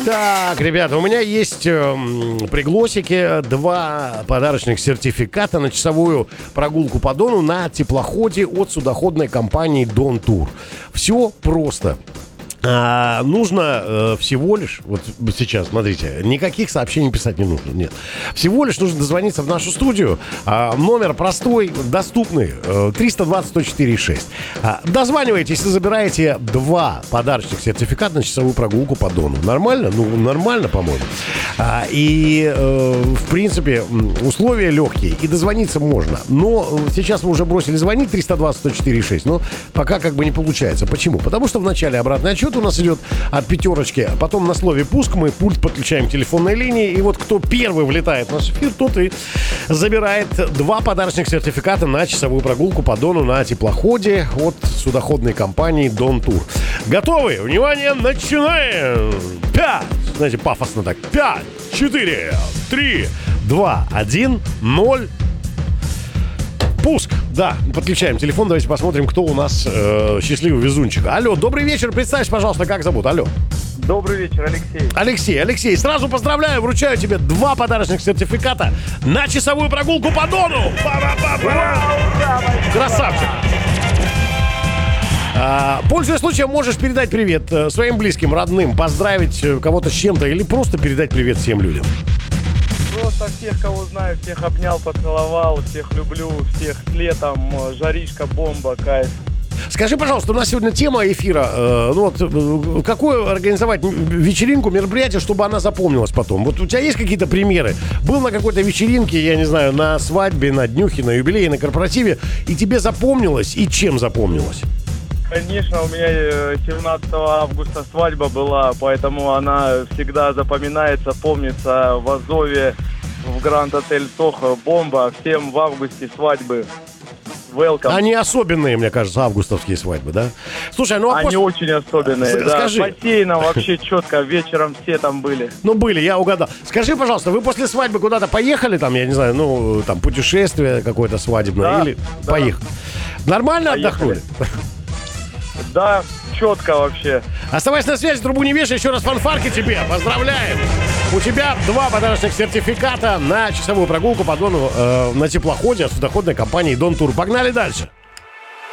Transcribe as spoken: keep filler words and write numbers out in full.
Так, ребята, у меня есть э, пригласики, два подарочных сертификата на часовую прогулку по Дону на теплоходе от судоходной компании Дон Тур. Все просто. А, нужно э, всего лишь, вот сейчас, смотрите, никаких сообщений писать не нужно, нет. Всего лишь нужно дозвониться в нашу студию. А, номер простой, доступный, э, триста двадцать сто четыре шесть. А, дозваниваетесь и забираете два подарочных сертификата на часовую прогулку по Дону. Нормально? Ну, нормально, по-моему. А, и, э, в принципе, условия легкие, и дозвониться можно. Но сейчас вы уже бросили звонить триста двадцать сто четыре шесть, но пока как бы не получается. Почему? Потому что в начале обратный отчет у нас идет от пятерочки, потом на слове «пуск» мы пульт подключаем к телефонной линии, и вот кто первый влетает в наш эфир, тот и забирает два подарочных сертификата на часовую прогулку по Дону на теплоходе от судоходной компании Дон Тур. Готовы? Внимание, начинаем! Пять! Знаете, пафосно так. Пять, четыре, три, два, один, ноль. Пуск, да, подключаем телефон, давайте посмотрим, кто у нас э, счастливый везунчик. Алло, добрый вечер, представься, пожалуйста, как зовут, алло. Добрый вечер, Алексей. Алексей, Алексей, сразу поздравляю, вручаю тебе два подарочных сертификата на часовую прогулку по Дону. Красавчик. А, пользуясь случаем, можешь передать привет э, своим близким, родным, поздравить э, кого-то с чем-то или просто передать привет всем людям. Просто всех, кого знаю, всех обнял, поцеловал, всех люблю, всех с летом, жаришка, бомба, кайф. Скажи, пожалуйста, у нас сегодня тема эфира, э, ну вот, э, какую организовать вечеринку, мероприятие, чтобы она запомнилась потом? Вот у тебя есть какие-то примеры? Был на какой-то вечеринке, я не знаю, на свадьбе, на днюхе, на юбилее, на корпоративе, и тебе запомнилось, и чем запомнилось? Конечно, у меня семнадцатого августа свадьба была, поэтому она всегда запоминается, помнится в Азове, в Гранд Отель Сохо, бомба, всем в августе свадьбы. Welcome. Они особенные, мне кажется, августовские свадьбы, да? Слушай, ну а Они после... очень особенные, С- да. скажи. С бассейном вообще четко, вечером все там были. Ну, были, я угадал. Скажи, пожалуйста, вы после свадьбы куда-то поехали, там, я не знаю, ну, там, путешествие какое-то свадебное, Да, или да. поехали? Нормально Поехали. отдохнули? Да, четко вообще. Оставайся на связи, трубу не вешай. Еще раз фанфарки тебе. Поздравляем. У тебя два подарочных сертификата на часовую прогулку по Дону э, на теплоходе от судоходной компании Дон Тур. Погнали дальше.